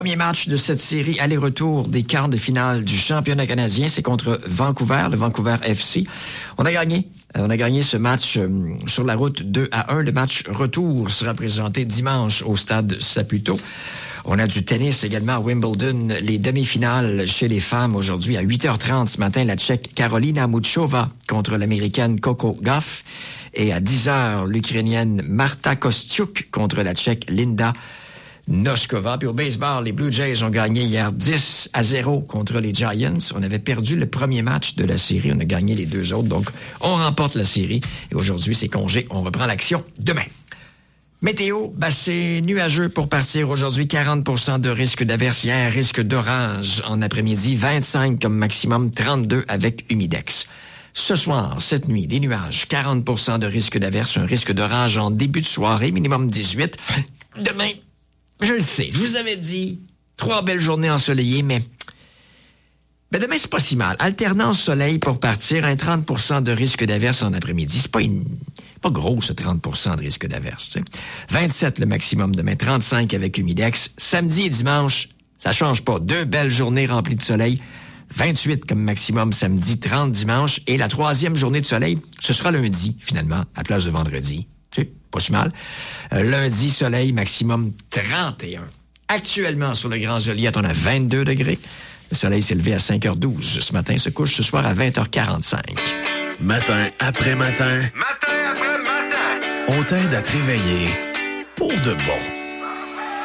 Premier match de cette série aller-retour des quarts de finale du championnat canadien, c'est contre Vancouver, le Vancouver FC. On a gagné ce match sur la route 2-1. Le match retour sera présenté dimanche au stade Saputo. On a du tennis également à Wimbledon, les demi-finales chez les femmes aujourd'hui à 8h30 ce matin, la Tchèque Karolina Muchova contre l'Américaine Coco Gauff. Et à 10h, l'Ukrainienne Marta Kostyuk contre la Tchèque Linda Noskova. Puis au baseball, les Blue Jays ont gagné hier 10-0 contre les Giants. On avait perdu le premier match de la série. On a gagné les deux autres. Donc, on remporte la série. Et aujourd'hui, c'est congé. On reprend l'action demain. Météo, c'est nuageux pour partir aujourd'hui. 40% de risque d'averse hier, risque d'orage en après-midi. 25 comme maximum, 32 avec humidex. Ce soir, cette nuit, des nuages. 40% de risque d'averse, un risque d'orage en début de soirée, minimum 18. Demain, je le sais, je vous avais dit, 3 belles journées ensoleillées, mais demain, c'est pas si mal. Alternance soleil pour partir, un 30% de risque d'averse en après-midi. C'est pas gros, ce 30% de risque d'averse. Tu sais. 27 le maximum demain, 35 avec humidex. Samedi et dimanche, ça change pas. 2 belles journées remplies de soleil. 28 comme maximum samedi, 30 dimanche. Et la 3e journée de soleil, ce sera lundi, finalement, à place de vendredi. Tu sais, pas si mal. Lundi, soleil, maximum 31. Actuellement, sur le Grand Joliette, on a 22 degrés. Le soleil s'est levé à 5h12 ce matin, se couche ce soir à 20h45. Matin après matin. Matin après matin. On t'aide à te réveiller pour de bon.